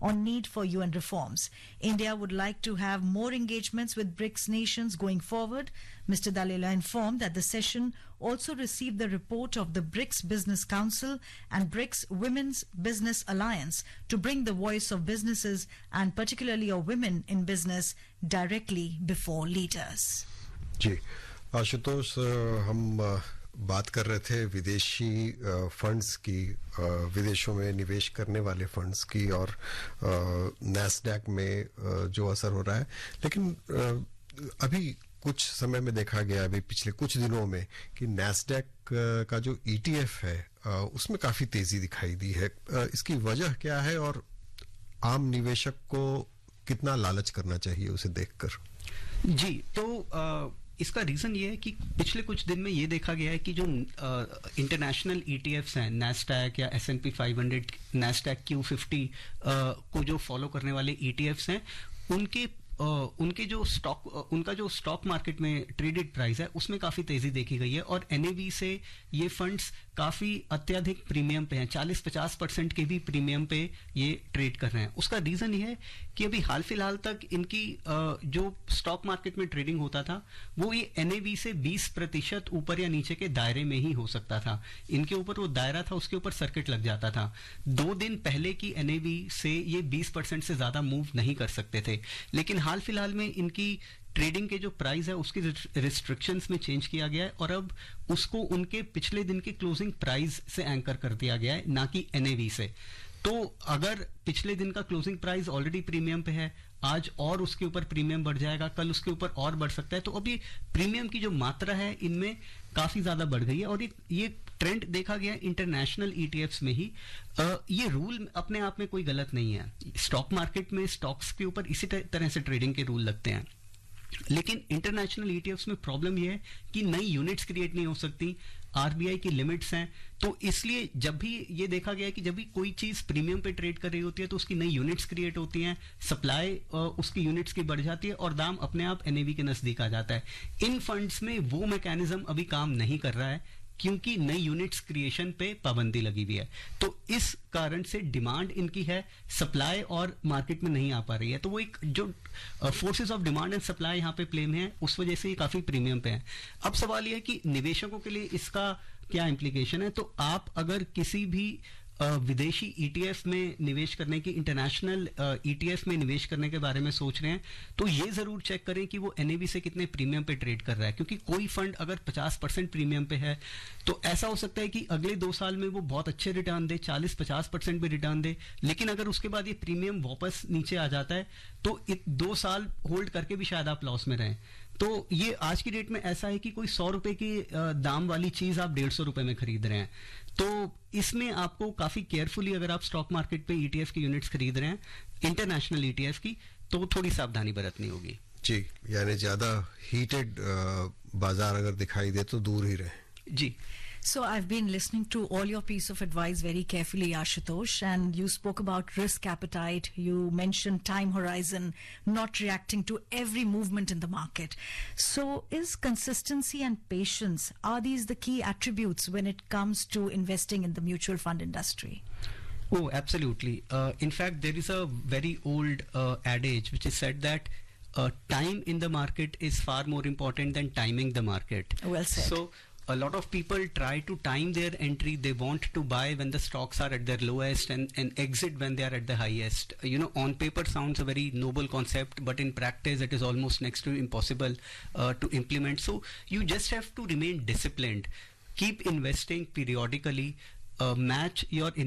on need for UN reforms. India would like to have more engagements with BRICS nations going forward. Mr. Dallela informed that the session also received the report of the BRICS Business Council and BRICS Women's Business Alliance to bring the voice of businesses and particularly of women in business directly before leaders. जी आशुतोष, हम बात कर रहे थे विदेशी funds की, विदेशों में निवेश करने वाले फंड्स की और नैस्डैक में जो असर हो रहा है, लेकिन अभी कुछ समय में देखा गया, अभी पिछले कुछ दिनों में, कि नैस्डैक का जो ETF है उसमें काफी तेजी दिखाई दी है. इसकी वजह क्या है और आम निवेशक को कितना लालच करना चाहिए उसे देखकर? जी, तो इसका रीजन ये है कि पिछले कुछ दिन में ये देखा गया है कि जो इंटरनेशनल ETFs हैं, नैस्डैक या S&P 500, नैस्डैक Q50 को जो फॉलो करने वाले ETFs हैं, उनका जो स्टॉक मार्केट में ट्रेडेड प्राइस है उसमें काफी तेजी देखी गई है और NAV से ये फंड्स काफी अत्यधिक प्रीमियम पे हैं. 40-50% के भी प्रीमियम पे ये ट्रेड कर रहे हैं. उसका रीजन ये है कि अभी हाल फिलहाल तक इनकी जो स्टॉक मार्केट में ट्रेडिंग होता था वो ये NAV से 20% ऊपर या नीचे के दायरे में ही हो सकता था. इनके ऊपर वो दायरा था, उसके ऊपर सर्किट लग जाता था. 2 दिन पहले की NAV से ये 20% से ज्यादा मूव नहीं कर सकते थे, लेकिन हाल फिलहाल में इनकी ट्रेडिंग के जो प्राइस है उसकी रिस्ट्रिक्शंस में चेंज किया गया है और अब उसको उनके पिछले दिन के क्लोजिंग प्राइस से एंकर कर दिया गया है, ना कि NAV से. तो अगर पिछले दिन का क्लोजिंग प्राइस ऑलरेडी प्रीमियम पे है, आज और उसके ऊपर प्रीमियम बढ़ जाएगा, कल उसके ऊपर और बढ़ सकता है, तो अभी प्रीमियम की जो मात्रा है इनमें काफी ज्यादा बढ़ गई है और ये ट्रेंड देखा गया इंटरनेशनल ETFs में ही. ये रूल अपने आप में कोई गलत नहीं है. स्टॉक मार्केट में स्टॉक्स के ऊपर इसी तरह से ट्रेडिंग के रूल लगते हैं, लेकिन इंटरनेशनल ETFs में प्रॉब्लम यह है कि नई यूनिट्स क्रिएट नहीं हो सकती, RBI की लिमिट्स हैं. तो इसलिए जब भी ये देखा गया है कि जब भी कोई चीज प्रीमियम पे ट्रेड कर रही होती है तो उसकी नई यूनिट्स क्रिएट होती हैं, सप्लाई उसकी यूनिट्स की बढ़ जाती है और दाम अपने आप NAV के नजदीक आ जाता है. इन फंड्स में वो मैकेनिज्म अभी काम नहीं कर रहा है क्योंकि नई यूनिट्स क्रिएशन पे पाबंदी लगी हुई है. तो इस कारण से डिमांड इनकी है, सप्लाई और मार्केट में नहीं आ पा रही है. तो वो एक जो forces of demand and supply यहाँ पे प्ले में है, उस वजह से ये काफी प्रीमियम पे है. अब सवाल ये है कि निवेशकों के लिए इसका क्या इंप्लीकेशन है. तो आप अगर किसी भी विदेशी ETF में निवेश करने की, इंटरनेशनल ETF में निवेश करने के बारे में सोच रहे हैं तो ये जरूर चेक करें कि वो NAV से कितने प्रीमियम पे ट्रेड कर रहा है. क्योंकि कोई फंड अगर 50% प्रीमियम पे है तो ऐसा हो सकता है कि अगले 2 साल में वो बहुत अच्छे रिटर्न दे, 40-50% भी रिटर्न दे, लेकिन अगर उसके बाद ये प्रीमियम वापस नीचे आ जाता है तो 2 साल होल्ड करके भी शायद आप लॉस में रहें. तो ये आज की डेट में ऐसा है कि कोई 100 रुपए की दाम वाली चीज आप 150 रुपए में खरीद रहे हैं. तो इसमें आपको काफी केयरफुली, अगर आप स्टॉक मार्केट पे ETF की यूनिट्स खरीद रहे हैं, इंटरनेशनल ETF की, तो थोड़ी सावधानी बरतनी होगी. जी, यानी ज्यादा हीटेड बाजार अगर दिखाई दे तो दूर ही रहे. जी. So I've been listening to all your piece of advice very carefully, Ashutosh, and you spoke about risk appetite. You mentioned time horizon, not reacting to every movement in the market. So is consistency and patience, are these the key attributes when it comes to investing in the mutual fund industry? Oh, absolutely. In fact, there is a very old adage which is said that time in the market is far more important than timing the market. Well said. So a lot of people try to time their entry. They want to buy when the stocks are at their lowest and exit when they are at the highest. You know, on paper sounds a very noble concept, but in practice it is almost next to impossible to implement. So you just have to remain disciplined. Keep investing periodically. Match your